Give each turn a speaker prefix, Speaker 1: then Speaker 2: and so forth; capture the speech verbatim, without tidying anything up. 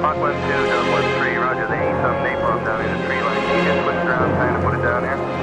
Speaker 1: Mach one two, Delta one three, roger. They need some napalm down in the tree line. Can you just switch around, kind of put it down here?